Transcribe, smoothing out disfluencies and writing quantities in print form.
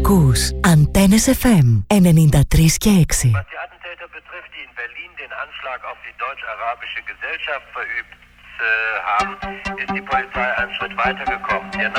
Ακούς Αντένες FM 93 και 6. Was die Attentäter betrifft, die in Berlin den Anschlag auf die deutsch-arabische Gesellschaft verübt haben, ist die Polizei einen Schritt weitergekommen. Der